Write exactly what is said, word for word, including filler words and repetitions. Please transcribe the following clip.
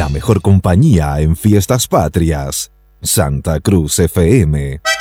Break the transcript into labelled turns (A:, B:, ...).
A: La mejor compañía en fiestas patrias. Santa Cruz F M.